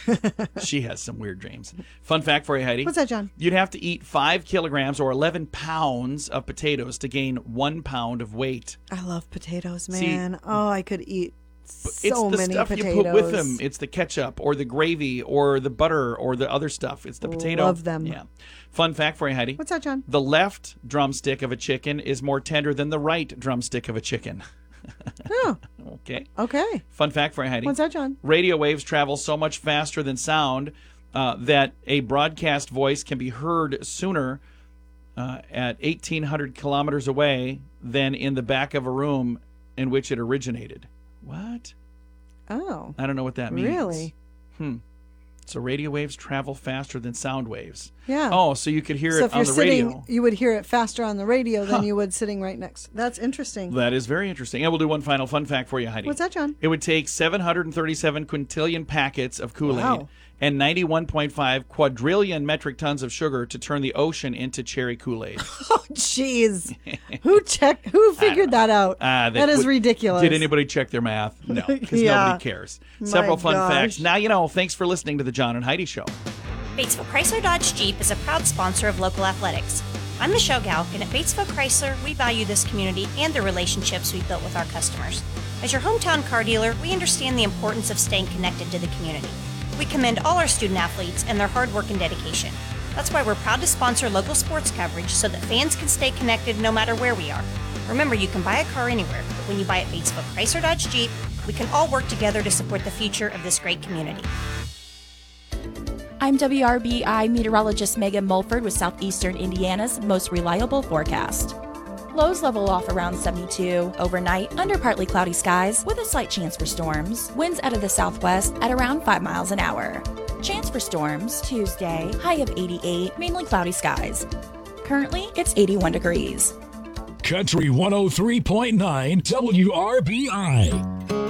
She has some weird dreams. Fun fact for you, Heidi. What's that, John? You'd have to eat 5 kilograms or 11 pounds of potatoes to gain 1 pound of weight. I love potatoes, man. See, I could eat It's so the many stuff potatoes. you put with them. It's the ketchup or the gravy or the butter or the other stuff. It's the potato. Love them. Yeah. Fun fact for you, Heidi. What's that, John? The left drumstick of a chicken is more tender than the right drumstick of a chicken. Oh, Okay. okay. Fun fact for you, Heidi. What's that, John? Radio waves travel so much faster than sound that a broadcast voice can be heard sooner at 1,800 kilometers away than in the back of a room in which it originated. What? Oh, I don't know what that means. really? So radio waves travel faster than sound waves. Yeah. Oh, so you could hear So it if on you're the sitting, radio. you would hear it faster on the radio than you would sitting right next. That's interesting. That is very interesting. And we'll do one final fun fact for you, Heidi. What's that, John? It would take 737 quintillion packets of Kool-Aid Wow. and 91.5 quadrillion metric tons of sugar to turn the ocean into cherry Kool-Aid. Oh, jeez. Who figured that out? That is ridiculous. Did anybody check their math? No, because Yeah. nobody cares. Several fun gosh. facts. Now you know. Thanks for listening to the John and Heidi Show. Batesville Chrysler Dodge Jeep is a proud sponsor of local athletics. I'm Michelle Galk, and at Batesville Chrysler, we value this community and the relationships we've built with our customers. As your hometown car dealer, we understand the importance of staying connected to the community. We commend all our student athletes and their hard work and dedication. That's why we're proud to sponsor local sports coverage so that fans can stay connected no matter where we are. Remember, you can buy a car anywhere, but when you buy at Batesville Chrysler Dodge Jeep, we can all work together to support the future of this great community. I'm WRBI meteorologist Megan Mulford with Southeastern Indiana's most reliable forecast. Lows level off around 72. Overnight, under partly cloudy skies with a slight chance for storms. Winds out of the southwest at around 5 miles an hour. Chance for storms Tuesday, high of 88, mainly cloudy skies. Currently, it's 81 degrees. Country 103.9 WRBI.